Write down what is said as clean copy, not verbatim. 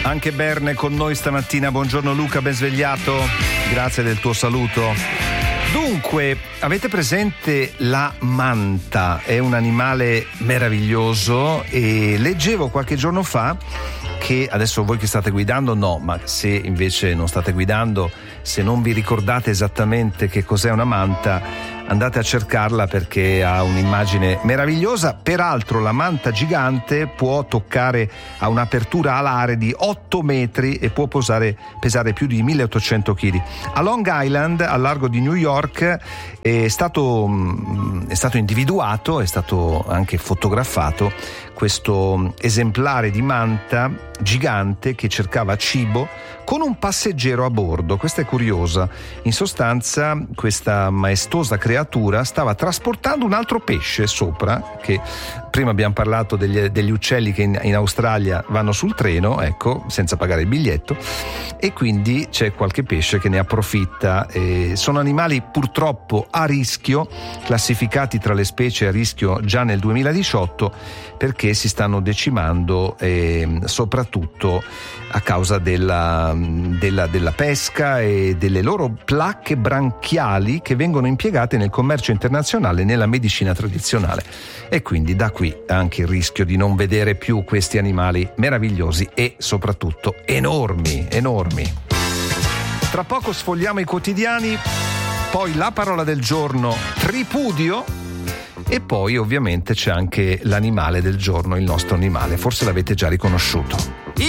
Anche Berne con noi stamattina. Buongiorno Luca, ben svegliato. Grazie del tuo saluto. Dunque, avete presente la manta? È un animale meraviglioso e leggevo qualche giorno fa che, adesso voi che state guidando no, ma se invece non state guidando, se non vi ricordate esattamente che cos'è una manta, andate a cercarla perché ha un'immagine meravigliosa. Peraltro la manta gigante può toccare a un'apertura alare di 8 metri e può pesare più di 1800 kg. A Long Island, al largo di New York, è stato individuato, è stato anche fotografato questo esemplare di manta gigante che cercava cibo con un passeggero a bordo. Questa è curiosa. In sostanza, questa maestosa creatura stava trasportando un altro pesce sopra, che prima abbiamo parlato degli uccelli che in Australia vanno sul treno, ecco, senza pagare il biglietto, e quindi c'è qualche pesce che ne approfitta. Sono animali purtroppo a rischio, classificati tra le specie a rischio già nel 2018, perché si stanno decimando soprattutto a causa della pesca e delle loro placche branchiali che vengono impiegate nel commercio internazionale e nella medicina tradizionale. E quindi da qui anche il rischio di non vedere più questi animali meravigliosi e soprattutto enormi. Tra poco sfogliamo i quotidiani, poi la parola del giorno, tripudio, e poi ovviamente c'è anche l'animale del giorno, il nostro animale, forse l'avete già riconosciuto.